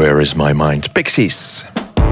Where is my mind? Pixies.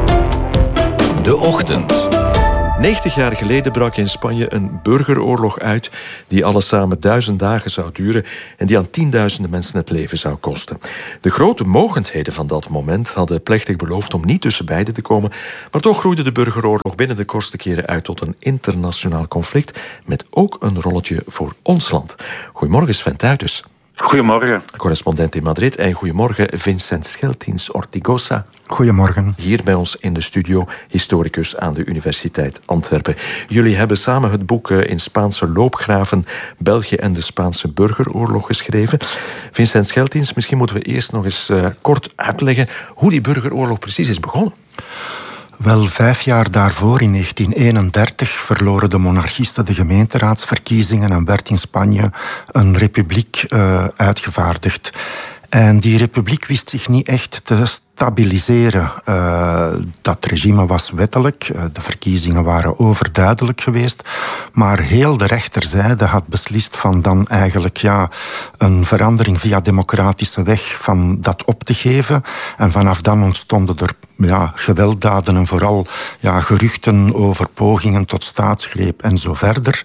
De Ochtend. 90 jaar geleden brak in Spanje een burgeroorlog uit die alles samen 1000 dagen zou duren en die aan tienduizenden mensen het leven zou kosten. De grote mogendheden van dat moment hadden plechtig beloofd om niet tussen beiden te komen, maar toch groeide de burgeroorlog binnen de kortste keren uit tot een internationaal conflict met ook een rolletje voor ons land. Goedemorgen Sven Tuitens. Goedemorgen. Correspondent in Madrid. En goedemorgen Vincent Scheltins Ortigosa. Goedemorgen. Hier bij ons in de studio, historicus aan de Universiteit Antwerpen. Jullie hebben samen het boek In Spaanse loopgraven België en de Spaanse burgeroorlog geschreven. Vincent Scheltins, misschien moeten we eerst nog eens kort uitleggen hoe die burgeroorlog precies is begonnen. Wel, 5 jaar daarvoor, in 1931, verloren de monarchisten de gemeenteraadsverkiezingen en werd in Spanje een republiek uitgevaardigd. En die republiek wist zich niet echt te stabiliseren. Dat regime was wettelijk, de verkiezingen waren overduidelijk geweest, maar heel de rechterzijde had beslist van dan eigenlijk een verandering via democratische weg van dat op te geven. En vanaf dan ontstonden er gewelddaden en vooral geruchten over pogingen tot staatsgreep en zo verder.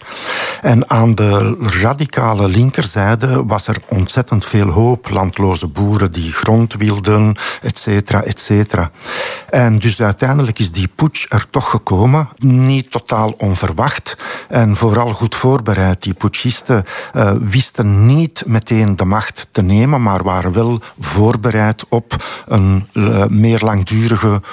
En aan de radicale linkerzijde was er ontzettend veel hoop. Landloze boeren die grond wilden, etcetera, etcetera. En dus uiteindelijk is die putsch er toch gekomen. Niet totaal onverwacht en vooral goed voorbereid. Die putschisten wisten niet meteen de macht te nemen, maar waren wel voorbereid op een meer langdurige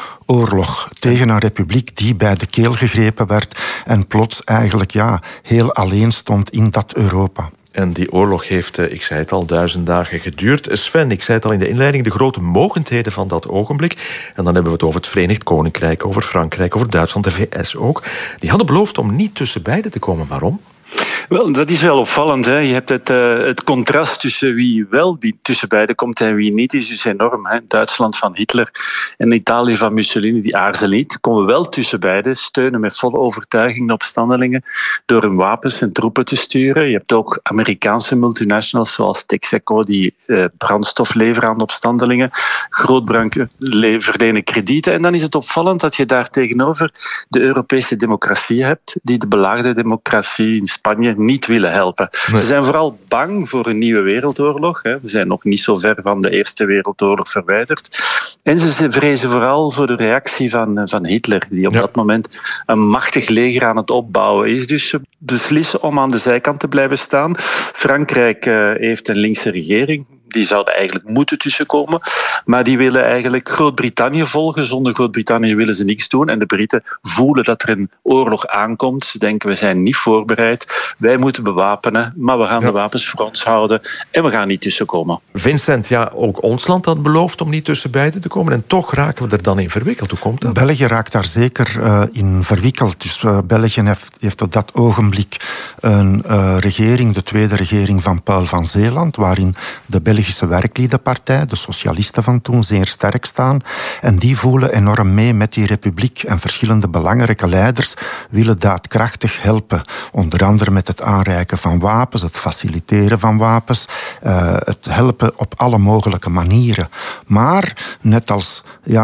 oorlog tegen een republiek die bij de keel gegrepen werd en plots eigenlijk heel alleen stond in dat Europa. En die oorlog heeft, ik zei het al, 1000 dagen geduurd. Sven, ik zei het al in de inleiding, de grote mogendheden van dat ogenblik. En dan hebben we het over het Verenigd Koninkrijk, over Frankrijk, over Duitsland, de VS ook. Die hadden beloofd om niet tussen beiden te komen. Waarom? Wel, dat is wel opvallend. Hè. Je hebt het contrast tussen wie wel die tussen beiden komt en wie niet is dus enorm. Hè. Duitsland van Hitler en Italië van Mussolini, die aarzelen niet. Komen wel tussen beiden, steunen met volle overtuiging de opstandelingen door hun wapens en troepen te sturen. Je hebt ook Amerikaanse multinationals zoals Texaco die brandstof leveren aan de opstandelingen. Grootbanken verlenen kredieten. En dan is het opvallend dat je daar tegenover de Europese democratie hebt, die de belaagde democratie in Spanje niet willen helpen. Nee. Ze zijn vooral bang voor een nieuwe wereldoorlog. Hè. We zijn nog niet zo ver van de Eerste Wereldoorlog verwijderd. En ze vrezen vooral voor de reactie van Hitler, die op dat moment een machtig leger aan het opbouwen is. Dus ze beslissen om aan de zijkant te blijven staan. Frankrijk heeft een linkse regering. Die zouden eigenlijk moeten tussenkomen. Maar die willen eigenlijk Groot-Brittannië volgen. Zonder Groot-Brittannië willen ze niks doen. En de Britten voelen dat er een oorlog aankomt. Ze denken, we zijn niet voorbereid. Wij moeten bewapenen. Maar we gaan de wapens voor ons houden. En we gaan niet tussenkomen. Vincent, ook ons land had beloofd om niet tussen beiden te komen. En toch raken we er dan in verwikkeld. Hoe komt dat? België raakt daar zeker in verwikkeld. Dus België heeft op dat ogenblik een regering, de tweede regering van Paul van Zeeland, waarin de Belgische werkliedenpartij, de socialisten van toen, zeer sterk staan. En die voelen enorm mee met die republiek. En verschillende belangrijke leiders willen daadkrachtig helpen. Onder andere met het aanreiken van wapens, het faciliteren van wapens, het helpen op alle mogelijke manieren. Maar, net als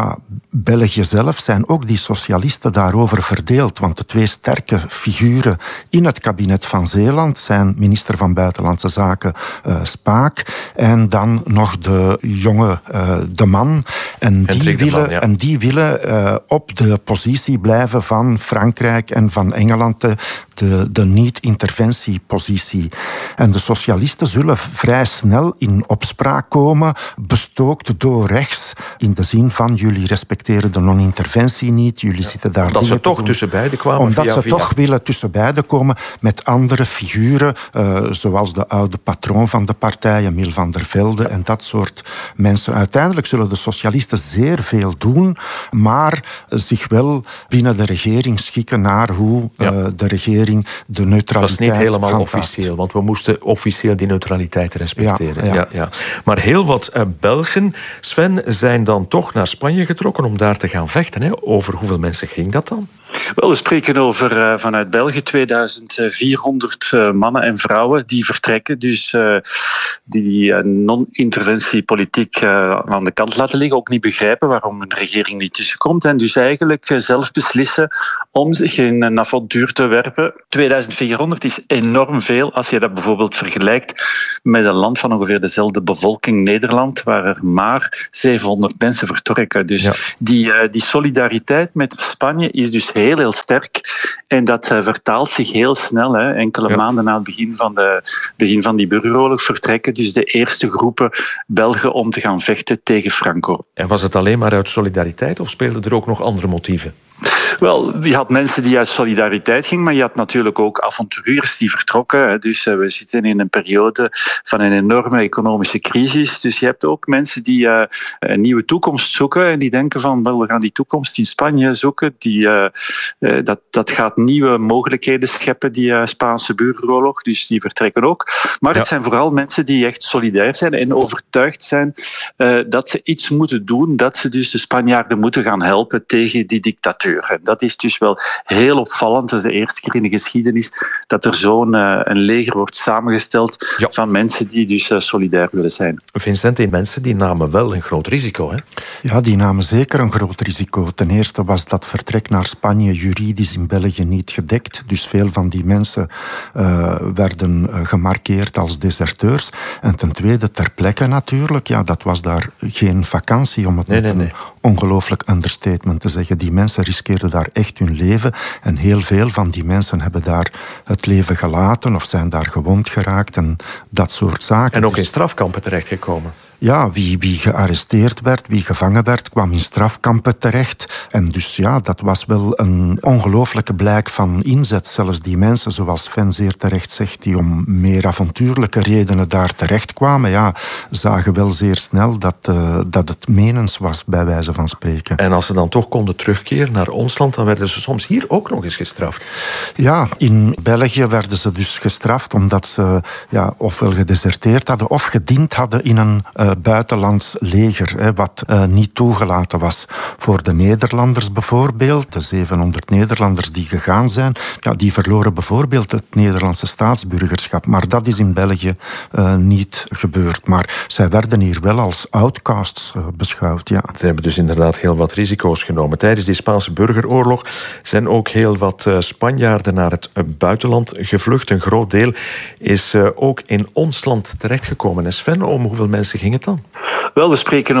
België zelf, zijn ook die socialisten daarover verdeeld. Want de twee sterke figuren in het kabinet van Zeeland zijn minister van Buitenlandse Zaken Spaak en dan nog de jonge De Man. En die willen op de positie blijven van Frankrijk en van Engeland, de niet-interventiepositie. En de socialisten zullen vrij snel in opspraak komen, bestookt door rechts, in de zin van jullie respecteren de non-interventie niet, jullie zitten daar... Omdat ze toch tussen beiden kwamen? Omdat ze toch willen tussen beiden komen met andere figuren, zoals de oude patroon van de partij, Emile van der Velde en dat soort mensen. Uiteindelijk zullen de socialisten zeer veel doen, maar zich wel binnen de regering schikken naar hoe de regering regering de neutraliteit was niet helemaal handhaaft. officieel, want we moesten officieel die neutraliteit respecteren. Ja. Maar heel wat Belgen, Sven, zijn dan toch naar Spanje getrokken om daar te gaan vechten. Hè? Over hoeveel mensen ging dat dan? Wel, we spreken over vanuit België 2400 mannen en vrouwen die vertrekken. Dus die non-interventiepolitiek aan de kant laten liggen. Ook niet begrijpen waarom een regering niet tussenkomt. En dus eigenlijk zelf beslissen om zich in een avontuur te werpen. 2400 is enorm veel als je dat bijvoorbeeld vergelijkt met een land van ongeveer dezelfde bevolking, Nederland, waar er maar 700 mensen vertrekken. Dus die solidariteit met Spanje is dus heel sterk. En dat vertaalt zich heel snel. Hè. Enkele maanden na het begin van die burgeroorlog vertrekken dus de eerste groepen Belgen om te gaan vechten tegen Franco. En was het alleen maar uit solidariteit of speelden er ook nog andere motieven? Wel, je had mensen die uit solidariteit gingen, maar je had natuurlijk ook avonturiers die vertrokken. Dus we zitten in een periode van een enorme economische crisis. Dus je hebt ook mensen die een nieuwe toekomst zoeken en die denken van, wel, we gaan die toekomst in Spanje zoeken. Dat gaat nieuwe mogelijkheden scheppen, die Spaanse burgeroorlog. Dus die vertrekken ook. Maar het zijn vooral mensen die echt solidair zijn en overtuigd zijn dat ze iets moeten doen, dat ze dus de Spanjaarden moeten gaan helpen tegen die dictatuur. En dat is dus wel heel opvallend. Dat is de eerste keer in de geschiedenis dat er zo'n een leger wordt samengesteld van mensen die dus solidair willen zijn. Vincent, die mensen die namen wel een groot risico, hè? Ja, die namen zeker een groot risico. Ten eerste was dat vertrek naar Spanje juridisch in België niet gedekt. Dus veel van die mensen werden gemarkeerd als deserteurs. En ten tweede, ter plekke natuurlijk, dat was daar geen vakantie, om het met een ongelooflijk understatement te zeggen. Die mensen riskeerden daar echt hun leven. En heel veel van die mensen hebben daar het leven gelaten of zijn daar gewond geraakt en dat soort zaken. En ook in strafkampen terechtgekomen. Ja, wie gearresteerd werd, wie gevangen werd, kwam in strafkampen terecht. En dus dat was wel een ongelooflijke blijk van inzet. Zelfs die mensen, zoals Sven zeer terecht zegt, die om meer avontuurlijke redenen daar terecht kwamen, zagen wel zeer snel dat het menens was, bij wijze van spreken. En als ze dan toch konden terugkeren naar ons land, dan werden ze soms hier ook nog eens gestraft. Ja, in België werden ze dus gestraft omdat ze ofwel gedeserteerd hadden of gediend hadden in een buitenlands leger, wat niet toegelaten was. Voor de Nederlanders bijvoorbeeld, de 700 Nederlanders die gegaan zijn, die verloren bijvoorbeeld het Nederlandse staatsburgerschap. Maar dat is in België niet gebeurd. Maar zij werden hier wel als outcasts beschouwd, Ze hebben dus inderdaad heel wat risico's genomen. Tijdens die Spaanse burgeroorlog zijn ook heel wat Spanjaarden naar het buitenland gevlucht. Een groot deel is ook in ons land terechtgekomen. En Sven, om hoeveel mensen ging het dan? Wel, we spreken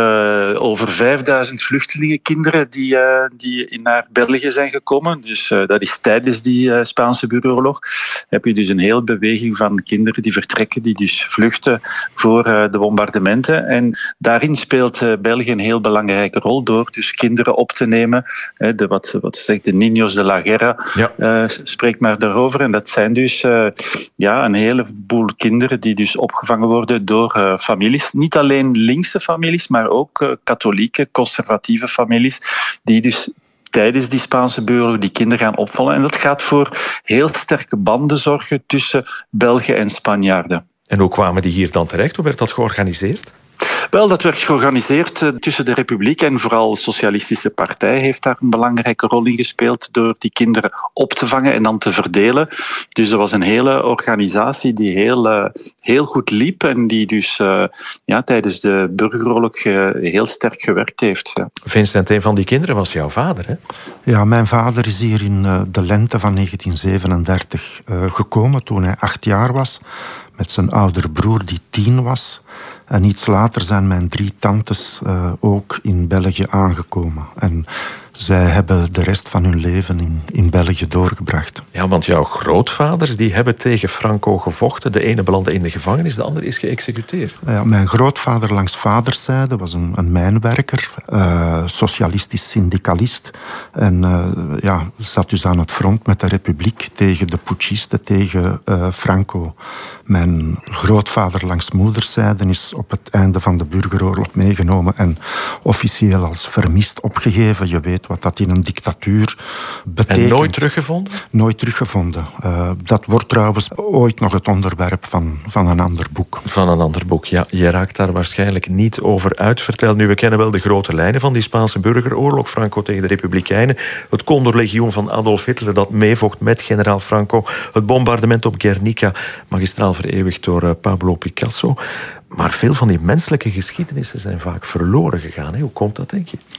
over 5000 vluchtelingen, kinderen die naar België zijn gekomen. Dus dat is tijdens die Spaanse burgeroorlog. Heb je dus een hele beweging van kinderen die vertrekken, die dus vluchten voor de bombardementen. En daarin speelt België een heel belangrijke rol door dus kinderen op te nemen. Wat zegt de Niños de la Guerra, spreekt maar daarover. En dat zijn dus een heleboel kinderen die dus opgevangen worden door families. Niet alleen linkse families, maar ook katholieke, conservatieve families, die dus tijdens die Spaanse burgeroorlog die kinderen gaan opvallen. En dat gaat voor heel sterke banden zorgen tussen Belgen en Spanjaarden. En hoe kwamen die hier dan terecht? Hoe werd dat georganiseerd? Wel, dat werd georganiseerd tussen de Republiek en vooral de Socialistische Partij heeft daar een belangrijke rol in gespeeld door die kinderen op te vangen en dan te verdelen. Dus er was een hele organisatie die heel goed liep en die dus tijdens de burgeroorlog heel sterk gewerkt heeft. Ja. Vincent, een van die kinderen was jouw vader, hè? Ja, mijn vader is hier in de lente van 1937 gekomen toen hij 8 jaar was, met zijn oudere broer die 10 was. En iets later zijn mijn 3 tantes ook in België aangekomen. En zij hebben de rest van hun leven in België doorgebracht. Ja, want jouw grootvaders die hebben tegen Franco gevochten. De ene belandde in de gevangenis, de andere is geëxecuteerd. Ja, mijn grootvader langs vaderszijde was een mijnwerker, socialistisch syndicalist. En zat dus aan het front met de Republiek tegen de putschisten, tegen Franco. Mijn grootvader langs moederszijde is op het einde van de burgeroorlog meegenomen en officieel als vermist opgegeven. Je weet wat dat in een dictatuur betekent. En nooit teruggevonden? Nooit teruggevonden. Dat wordt trouwens ooit nog het onderwerp van een ander boek. Van een ander boek, ja. Je raakt daar waarschijnlijk niet over uitverteld. Nu, we kennen wel de grote lijnen van die Spaanse burgeroorlog. Franco tegen de Republikeinen. Het Condorlegioen van Adolf Hitler dat meevocht met generaal Franco. Het bombardement op Guernica, magistraal vereeuwigd door Pablo Picasso. Maar veel van die menselijke geschiedenissen zijn vaak verloren gegaan. Hè? Hoe komt dat, denk je?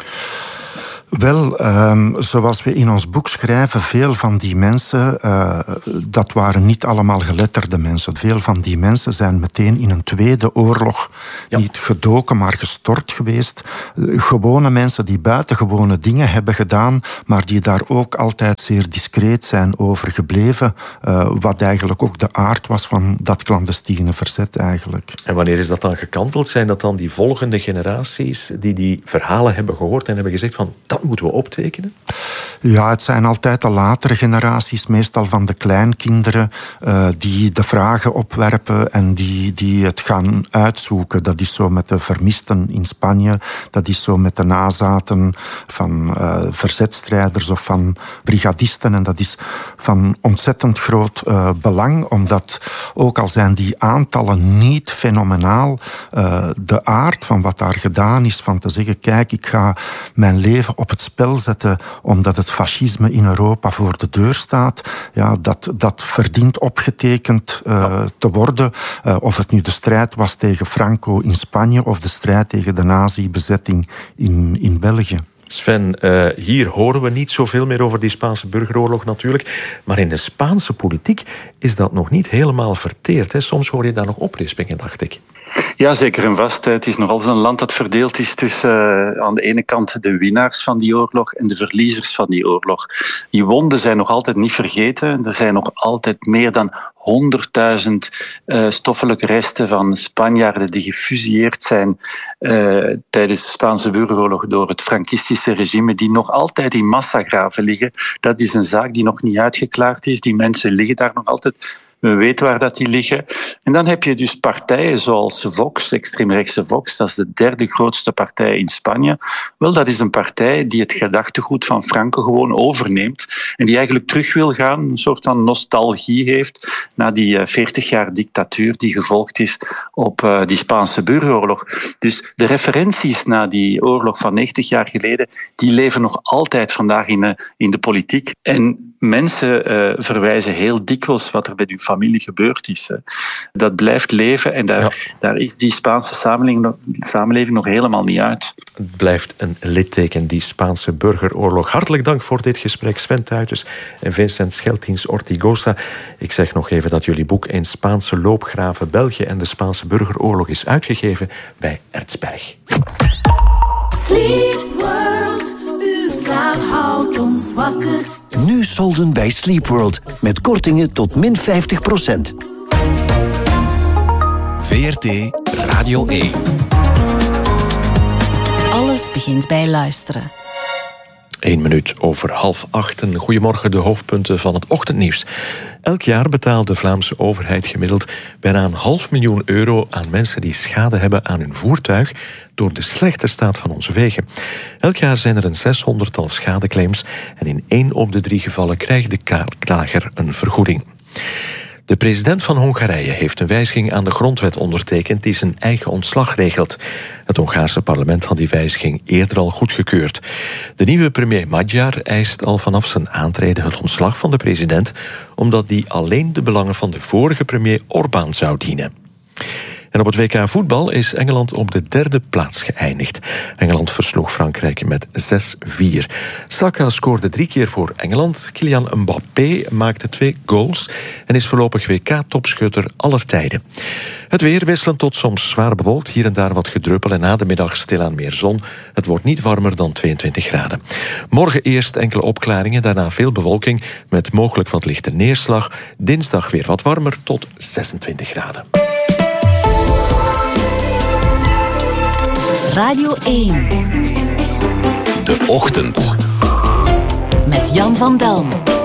Wel, zoals we in ons boek schrijven, veel van die mensen, dat waren niet allemaal geletterde mensen. Veel van die mensen zijn meteen in een tweede oorlog niet gedoken, maar gestort geweest. Gewone mensen die buitengewone dingen hebben gedaan, maar die daar ook altijd zeer discreet zijn over gebleven. Wat eigenlijk ook de aard was van dat clandestine verzet eigenlijk. En wanneer is dat dan gekanteld? Zijn dat dan die volgende generaties die verhalen hebben gehoord en hebben gezegd van dat moeten we optekenen? Ja, het zijn altijd de latere generaties, meestal van de kleinkinderen, die de vragen opwerpen en die het gaan uitzoeken. Dat is zo met de vermisten in Spanje, dat is zo met de nazaten van verzetstrijders of van brigadisten. En dat is van ontzettend groot belang, omdat ook al zijn die aantallen niet fenomenaal, de aard van wat daar gedaan is, van te zeggen, kijk, ik ga mijn leven op het spel zetten omdat het fascisme in Europa voor de deur staat, ja, dat verdient opgetekend te worden. Of het nu de strijd was tegen Franco in Spanje of de strijd tegen de nazi-bezetting in België. Sven, hier horen we niet zoveel meer over die Spaanse burgeroorlog natuurlijk. Maar in de Spaanse politiek is dat nog niet helemaal verteerd. Hè? Soms hoor je daar nog oprispingen, dacht ik. Ja, zeker en vast. Het is nog altijd een land dat verdeeld is tussen aan de ene kant de winnaars van die oorlog en de verliezers van die oorlog. Die wonden zijn nog altijd niet vergeten. Er zijn nog altijd meer dan 100.000 stoffelijke resten van Spanjaarden die gefusilleerd zijn tijdens de Spaanse burgeroorlog door het Frankistische regime, die nog altijd in massagraven liggen. Dat is een zaak die nog niet uitgeklaard is. Die mensen liggen daar nog altijd. We weten waar dat die liggen. En dan heb je dus partijen zoals Vox, extreemrechtse Vox. Dat is de derde grootste partij in Spanje. Wel, dat is een partij die het gedachtegoed van Franco gewoon overneemt. En die eigenlijk terug wil gaan, een soort van nostalgie heeft na die 40 jaar dictatuur die gevolgd is op die Spaanse burgeroorlog. Dus de referenties naar die oorlog van 90 jaar geleden, die leven nog altijd vandaag in de politiek. En mensen verwijzen heel dikwijls wat er bij hun familie gebeurd is. Dat blijft leven en daar is die Spaanse samenleving nog helemaal niet uit. Het blijft een litteken, die Spaanse burgeroorlog. Hartelijk dank voor dit gesprek, Sven Tuytens en Vincent Scheltins-Ortigosa. Ik zeg nog even dat jullie boek In Spaanse loopgraven België en de Spaanse burgeroorlog is uitgegeven bij Erzberg. Sleep World, uw slaap houdt ons wakker. Nu solden bij Sleep World met kortingen tot min 50%. VRT Radio 1. Alles begint bij luisteren. 1 minuut over 7:30. Goedemorgen, de hoofdpunten van het ochtendnieuws. Elk jaar betaalt de Vlaamse overheid gemiddeld bijna €500.000 aan mensen die schade hebben aan hun voertuig door de slechte staat van onze wegen. Elk jaar zijn er een 600-tal schadeclaims en in 1 op de 3 gevallen krijgt de klager een vergoeding. De president van Hongarije heeft een wijziging aan de grondwet ondertekend die zijn eigen ontslag regelt. Het Hongaarse parlement had die wijziging eerder al goedgekeurd. De nieuwe premier Magyar eist al vanaf zijn aantreden het ontslag van de president, omdat die alleen de belangen van de vorige premier Orbán zou dienen. En op het WK voetbal is Engeland op de 3e plaats geëindigd. Engeland versloeg Frankrijk met 6-4. Saka scoorde 3 keer voor Engeland. Kylian Mbappé maakte 2 goals en is voorlopig WK-topschutter aller tijden. Het weer wisselend tot soms zwaar bewolkt, hier en daar wat gedruppel en na de middag stilaan meer zon. Het wordt niet warmer dan 22 graden. Morgen eerst enkele opklaringen, daarna veel bewolking met mogelijk wat lichte neerslag. Dinsdag weer wat warmer tot 26 graden. Radio 1. De Ochtend. Met Jan van Delm.